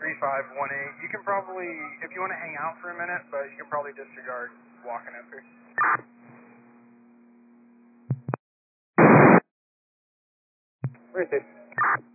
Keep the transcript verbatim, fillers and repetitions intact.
three five one eight. You can probably, if you want to hang out for a minute, but you can probably disregard walking up here. Where is it?